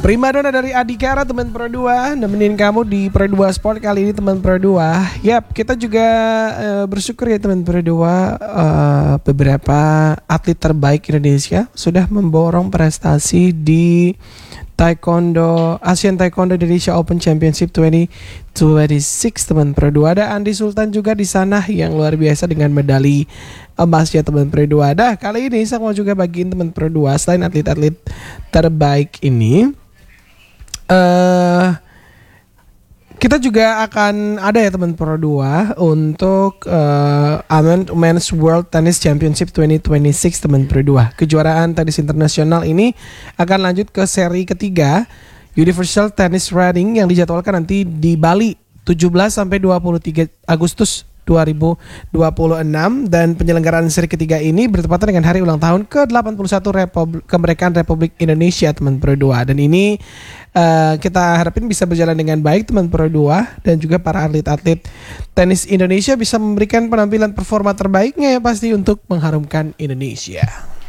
Primadona dari Adhikara teman Pro 2 nemenin kamu di Pro 2 Sport kali ini teman Pro 2. Yap, kita juga bersyukur ya teman Pro 2, beberapa atlet terbaik Indonesia sudah memborong prestasi di Taekwondo Asian Taekwondo Indonesia Open Championship 2026 teman Pro 2. Ada Andi Sultan juga di sana yang luar biasa dengan medali emasnya teman Pro 2. Dah kali ini saya mau juga bagiin teman Pro 2 selain atlet-atlet terbaik ini. Kita juga akan ada ya teman Pro 2 untuk Men's World Tennis Championship 2026 teman Pro 2. Kejuaraan tenis internasional ini akan lanjut ke seri ketiga Universal Tennis Rating yang dijadwalkan nanti di Bali 17 sampai 23 Agustus 2026, dan penyelenggaraan seri ketiga ini bertepatan dengan hari ulang tahun ke-81 kemerdekaan Republik Indonesia teman Pro 2. Dan ini kita harapin bisa berjalan dengan baik teman Pro 2, dan juga para atlet-atlet tenis Indonesia bisa memberikan penampilan performa terbaiknya ya pasti untuk mengharumkan Indonesia.